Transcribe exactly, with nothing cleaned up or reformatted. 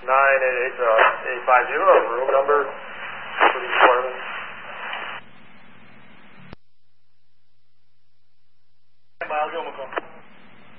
nine eight eight, uh, eight five zero, room number for the department.